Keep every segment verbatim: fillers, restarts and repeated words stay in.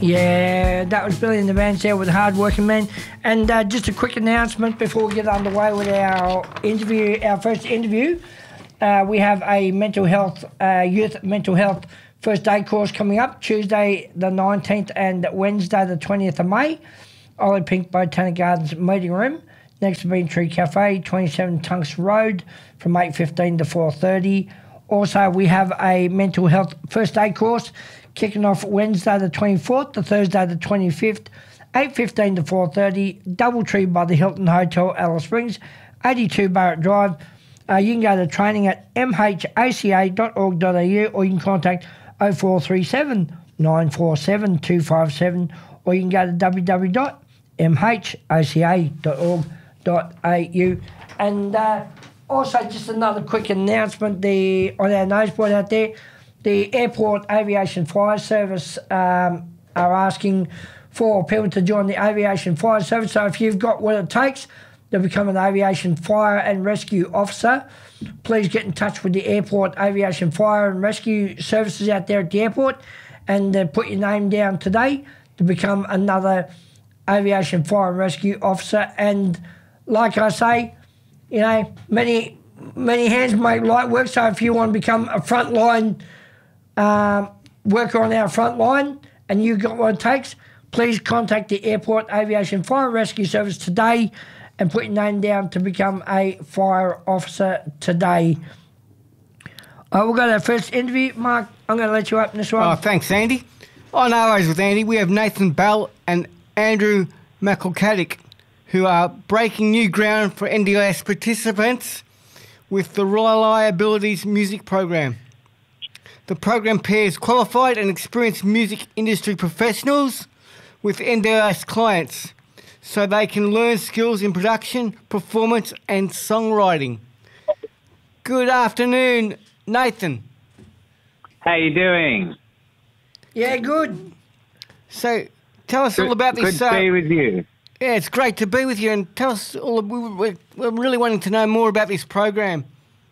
Yeah, that was Billy and the Vans there with Hard Working Man. And uh, just a quick announcement before we get underway with our interview, our first interview. Uh, we have a mental health, uh, youth mental health first aid course coming up Tuesday the nineteenth and Wednesday the twentieth of May. Ollie Pink Botanic Gardens meeting room next to Bean Tree Cafe, twenty-seven Tunks Road from eight fifteen to four thirty. Also, we have a mental health first aid course kicking off Wednesday the twenty-fourth to Thursday the twenty-fifth, eight fifteen to four thirty, Doubletree by the Hilton Hotel, Alice Springs, eighty-two Barrett Drive. Uh, you can go to training at m h a c a dot org dot a u or you can contact oh four three seven, nine four seven, two five seven or you can go to w w w dot m h a c a dot org dot a u. And uh, also just another quick announcement the on our noseboard out there, the Airport Aviation Fire Service um, are asking for people to join the Aviation Fire Service. So if you've got what it takes to become an aviation fire and rescue officer, please get in touch with the Airport Aviation Fire and Rescue Services out there at the airport and uh, put your name down today to become another aviation fire and rescue officer. And like I say, you know, many many hands make light work. So if you want to become a frontline um, worker on our front line and you've got what it takes, please contact the Airport Aviation Fire and Rescue Service today and put your name down to become a fire officer today. Uh, we'll go to our first interview. Mark, I'm going to let you open this one. Oh, thanks, Andy. On our O's with Andy, we have Nathan Bell and Andrew McElcaddick, who are breaking new ground for N D I S participants with the Reliabilities Music Program. The program pairs qualified and experienced music industry professionals with N D I S clients so they can learn skills in production, performance and songwriting. Good afternoon, Nathan. How you doing? Yeah, good. So tell us good, all about this. Good to uh, be with you. Yeah, it's great to be with you, and tell us all. We're, we're really wanting to know more about this program.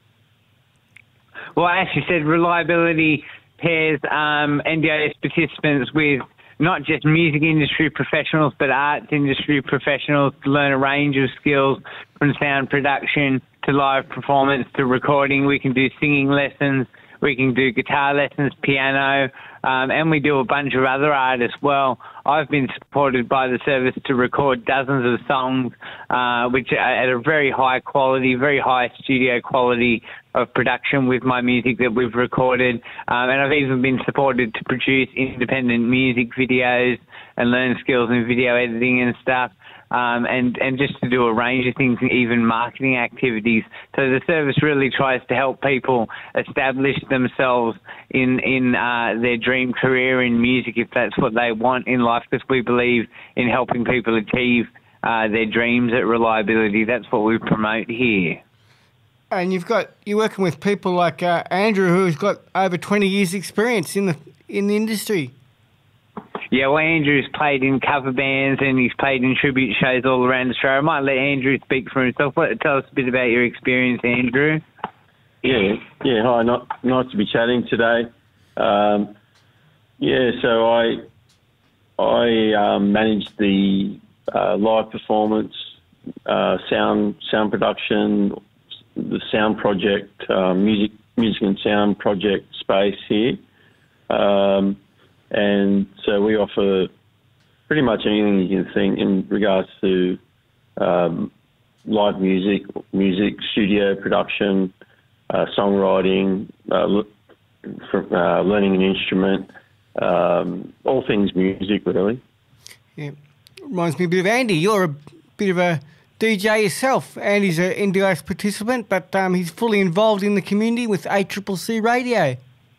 Well, as you said, reliability pairs um, N D I S participants with not just music industry professionals, but arts industry professionals to learn a range of skills from sound production to live performance to recording. We can do singing lessons. We can do guitar lessons, piano, um, and we do a bunch of other art as well. I've been supported by the service to record dozens of songs, uh, which are at a very high quality, very high studio quality of production with my music that we've recorded. Um, and I've even been supported to produce independent music videos and learn skills in video editing and stuff. Um, and, and just to do a range of things, even marketing activities. So the service really tries to help people establish themselves in, in uh, their dream career in music, if that's what they want in life, because we believe in helping people achieve uh, their dreams at Reliability. That's what we promote here. And you've got, you're working with people like uh, Andrew, who's got over twenty years experience in the in the industry. Yeah, well, Andrew's played in cover bands and he's played in tribute shows all around Australia. I might let Andrew speak for himself. Tell us a bit about your experience, Andrew. Yeah, yeah. Hi, not, nice to be chatting today. Um, yeah, so I I um, manage the uh, live performance, uh, sound sound production, the sound project, uh, music music and sound project space here. Um, And so we offer pretty much anything you can think in regards to um, live music, music, studio production, uh, songwriting, uh, for, uh, learning an instrument, um, all things music, really. Yeah, reminds me a bit of Andy. You're a bit of a D J yourself. Andy's an N D I S participant, but um, he's fully involved in the community with A C C C Radio.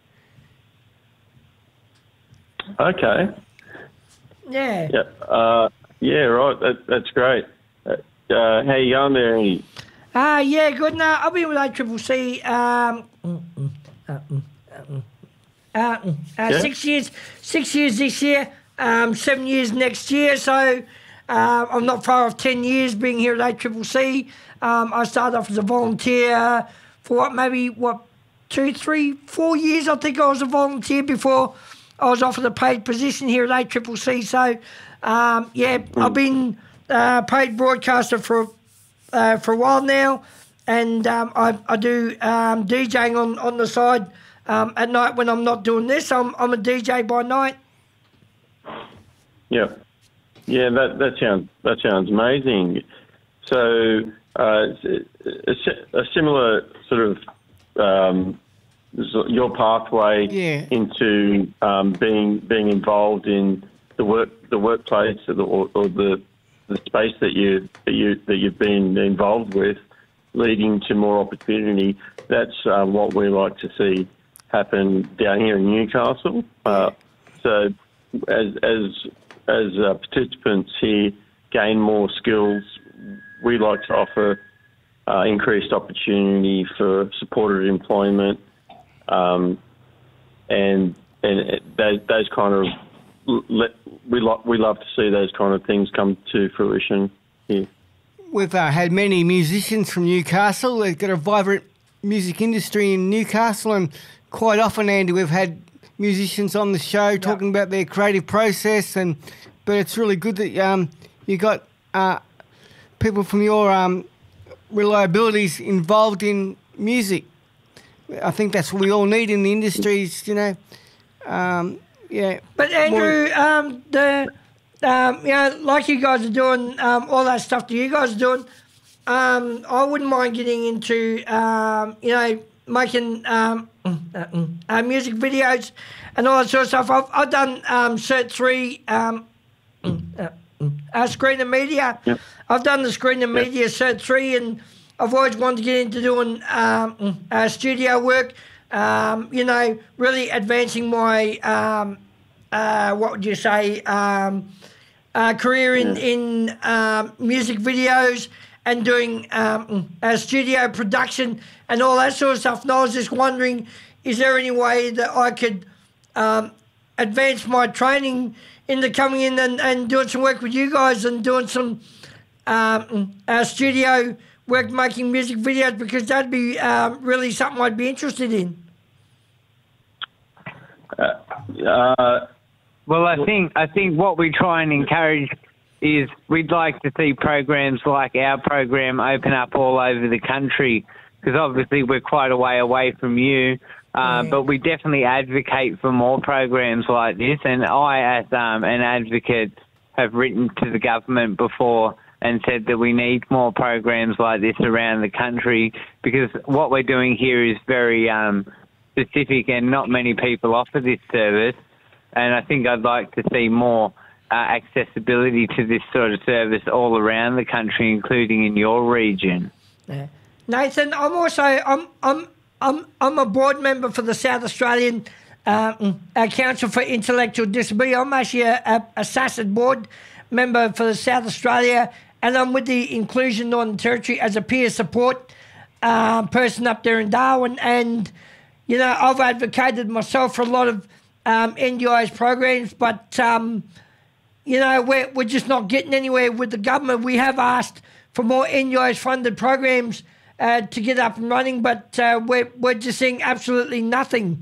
Okay. Yeah. Yeah. Uh, yeah. Right. That, that's great. Uh, how you going there, Andy? Ah, uh, yeah, good. No, I've been with A C C C um, uh, uh, uh, uh, yeah. six years. Six years this year. Um, seven years next year. So uh, I'm not far off ten years being here at A C C C. Um, I started off as a volunteer for what, maybe what, two, three, four years. I think I was a volunteer before I was offered a paid position here at A C C C. So, um, yeah, I've been uh, paid broadcaster for uh, for a while now, and um, I, I do um, DJing on, on the side um, at night when I'm not doing this. I'm I'm a D J by night. Yeah, yeah, that that sounds that sounds amazing. So, uh, a, a similar sort of um, your pathway Yeah. into um, being being involved in the work the workplace or the, or, or the the space that you that you that you've been involved with, leading to more opportunity. That's um, what we like to see happen down here in Newcastle. Uh, so, as as as uh, participants here gain more skills, we like to offer uh, increased opportunity for supported employment, um, and and those, those kind of we lo- we love to see those kind of things come to fruition here. We've uh, had many musicians from Newcastle. We've got a vibrant music industry in Newcastle, and quite often, Andy, we've had musicians on the show talking about their creative process. And but it's really good that um, you got uh, people from your um, reliabilities involved in music. I think that's what we all need in the industries, you know. Um, yeah. But Andrew, um, the um, you know, like you guys are doing um, all that stuff that you guys are doing, um, I wouldn't mind getting into um, you know making um, uh, music videos and all that sort of stuff. I've I've done um, Cert three. Um, uh, uh, screen and media. Yep. I've done the screen and media yep. Cert three, and I've always wanted to get into doing um, uh, studio work. Um, you know, really advancing my um, uh, what would you say um, uh, career in yeah. in um, music videos and doing um, uh, studio production and all that sort of stuff. And I was just wondering, is there any way that I could um, advance my training into coming in and, and doing some work with you guys and doing some um, uh, studio work, making music videos, because that'd be um, really something I'd be interested in. Uh, uh, well, I think I think what we try and encourage is we'd like to see programs like our program open up all over the country, because obviously we're quite a way away from you. Uh, yeah. But we definitely advocate for more programs like this, and I, as um, an advocate, have written to the government before and said that we need more programs like this around the country, because what we're doing here is very um, specific and not many people offer this service, and I think I'd like to see more uh, accessibility to this sort of service all around the country, including in your region. Yeah. Nathan, I'm also... I'm, I'm I'm I'm a board member for the South Australian um, uh, Council for Intellectual Disability. I'm actually a, a, a S A C I D board member for the South Australia, and I'm with the Inclusion Northern Territory as a peer support uh, person up there in Darwin. And, you know, I've advocated myself for a lot of um, N D I S programs, but, um, you know, we're, we're just not getting anywhere with the government. We have asked for more N D I S funded programs Uh, to get up and running, but uh, we're, we're just seeing absolutely nothing.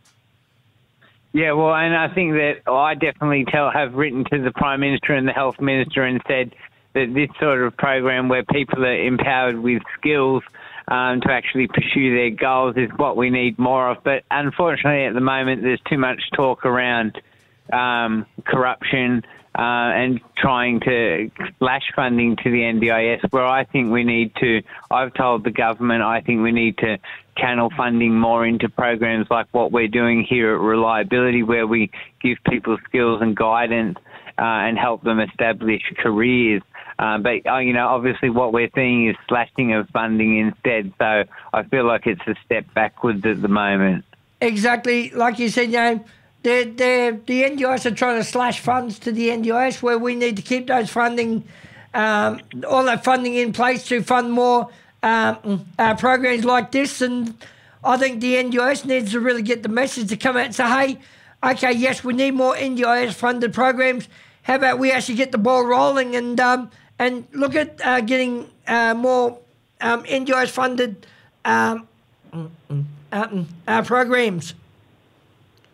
Yeah, well, and I think that I definitely tell, have written to the Prime Minister and the Health Minister and said that this sort of program where people are empowered with skills um, to actually pursue their goals is what we need more of. But unfortunately, at the moment, there's too much talk around um, corruption Uh, and trying to slash funding to the N D I S, where I think we need to, I've told the government, I think we need to channel funding more into programs like what we're doing here at Reliability, where we give people skills and guidance uh, and help them establish careers. Uh, but, uh, you know, obviously what we're seeing is slashing of funding instead. So I feel like it's a step backwards at the moment. Exactly. Like you said, you know, They're, they're, the N D I S are trying to slash funds to the N D I S, where we need to keep those funding, um, all that funding in place to fund more um, uh, programs like this. And I think the N D I S needs to really get the message to come out and say, hey, okay, yes, we need more N D I S funded programs. How about we actually get the ball rolling and um, and look at uh, getting uh, more um, N D I S funded um, uh, uh, programs.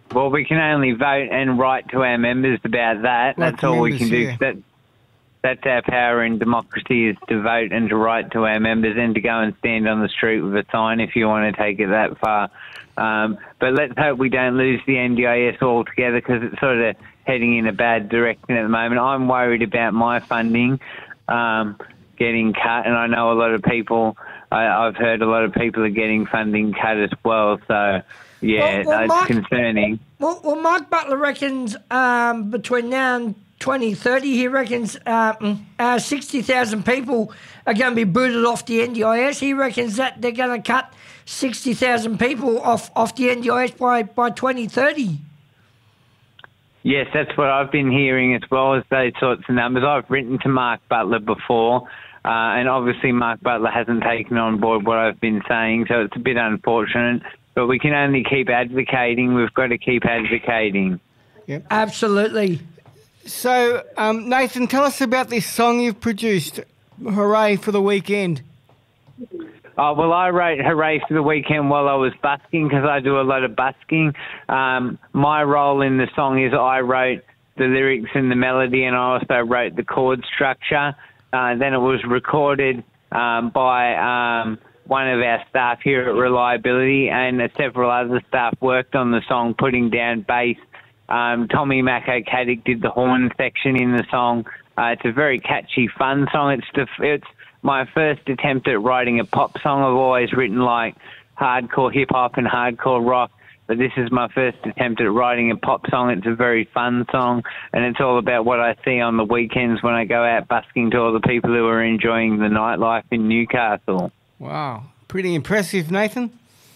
Well, we can only vote and write to our members about that. Like That's all we members, can do. yeah. That, that's our power in democracy, is to vote and to write to our members and to go and stand on the street with a sign if you want to take it that far. Um, but let's hope we don't lose the N D I S altogether, because it's sort of heading in a bad direction at the moment. I'm worried about my funding um, getting cut, and I know a lot of people, I, I've heard a lot of people are getting funding cut as well. So, yeah, Well, well, it's Mark- concerning. Well, well, Mark Butler reckons um, between now and twenty thirty, he reckons uh, uh, sixty thousand people are going to be booted off the N D I S. He reckons that they're going to cut sixty thousand people off, off the N D I S by, by twenty thirty. Yes, that's what I've been hearing as well, as those sorts of numbers. I've written to Mark Butler before, uh, and obviously Mark Butler hasn't taken on board what I've been saying, so it's a bit unfortunate. But we can only keep advocating. We've got to keep advocating. Absolutely. So, um, Nathan, tell us about this song you've produced, Hooray for the Weekend. Oh, well, I wrote Hooray for the Weekend while I was busking, because I do a lot of busking. Um, my role in the song is I wrote the lyrics and the melody, and I also wrote the chord structure. Uh, then it was recorded um, by um, one of our staff here at Reliability, and uh, several other staff worked on the song, putting down bass. Um, Tommy Mako-Caddick did the horn section in the song. Uh, it's a very catchy, fun song. It's the, it's my first attempt at writing a pop song. I've always written like hardcore hip-hop and hardcore rock, but this is my first attempt at writing a pop song. It's a very fun song, and it's all about what I see on the weekends when I go out busking, to all the people who are enjoying the nightlife in Newcastle. Wow, pretty impressive, Nathan.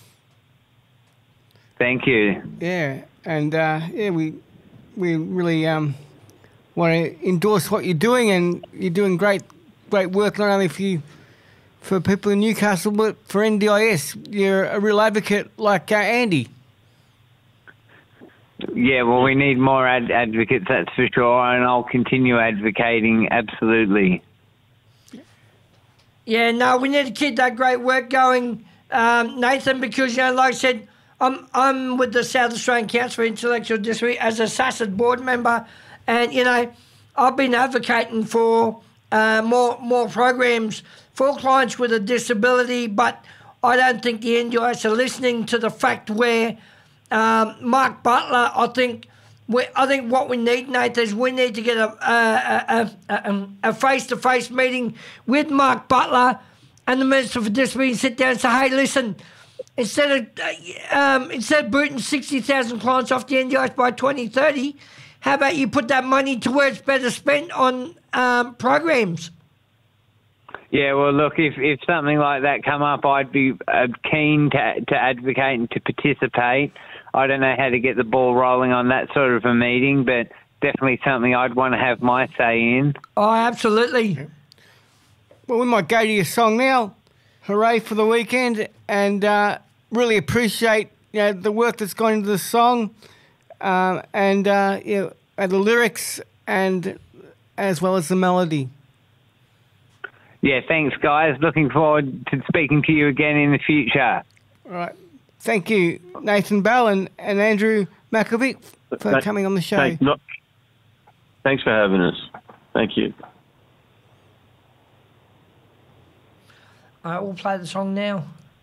Thank you. Yeah, and uh, yeah, we we really um, want to endorse what you're doing, and you're doing great great work not only for you, for people in Newcastle, but for N D I S. You're a real advocate, like uh, Andy. Yeah, well, we need more ad- advocates, that's for sure, and I'll continue advocating, absolutely. Yeah, no, we need to keep that great work going, um, Nathan, because, you know, like I said, I'm I'm with the South Australian Council for Intellectual Disability as a S A C I D board member, and, you know, I've been advocating for uh, more more programs for clients with a disability, but I don't think the N D I S are listening to the fact where um, Mark Butler, I think, we, I think what we need, Nate, is we need to get a a, a, a, a face-to-face meeting with Mark Butler and the Minister for Disability and sit down and say, hey, listen, instead of uh, um, instead of booting sixty thousand clients off the N D I S by twenty thirty, how about you put that money to where it's better spent on um, programs? Yeah, well, look, if, if something like that come up, I'd be uh, keen to, to advocate and to participate. I don't know how to get the ball rolling on that sort of a meeting, but definitely something I'd want to have my say in. Oh, absolutely. Well, we might go to your song now, Hooray for the Weekend, and uh, really appreciate, you know, the work that's gone into the song, um, and uh, you know, and the lyrics, and as well as the melody. Yeah, thanks, guys. Looking forward to speaking to you again in the future. All right. Thank you, Nathan Bell and, and Andrew Mako-Caddick, for Thank- coming on the show. Thank, not, thanks for having us. Thank you. All right, we'll play the song now.